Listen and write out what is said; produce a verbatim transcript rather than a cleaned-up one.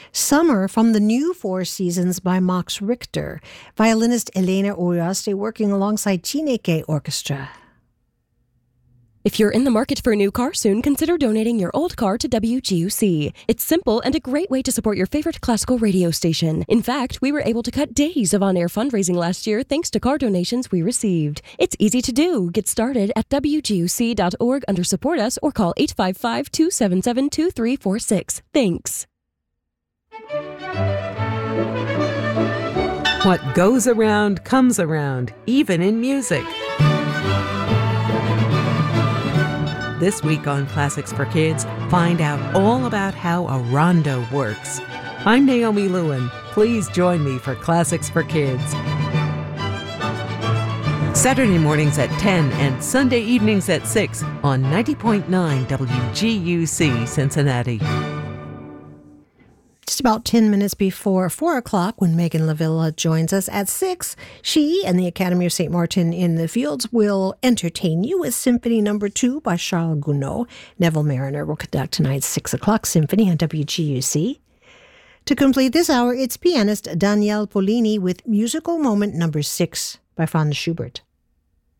Summer from the new Four Seasons by Max Richter. Violinist Elena Uriaste working alongside Chineke Orchestra. If you're in the market for a new car soon, consider donating your old car to W G U C. It's simple and a great way to support your favorite classical radio station. In fact, we were able to cut days of on-air fundraising last year thanks to car donations we received. It's easy to do. Get started at W G U C dot org under Support Us or call eight five five, two seven seven, two three four six. Thanks. What goes around comes around, even in music. This week on Classics for Kids, find out all about how a rondo works. I'm Naomi Lewin. Please join me for Classics for Kids. Saturday mornings at ten and Sunday evenings at six on ninety point nine W G U C Cincinnati. Just about ten minutes before four o'clock when Megan Lavilla joins us at six, she and the Academy of Saint Martin in the Fields will entertain you with Symphony Number Two by Charles Gounod. Neville Mariner will conduct tonight's six o'clock symphony on W G U C. To complete this hour, it's pianist Daniele Pollini with Musical Moment Number Six by Franz Schubert.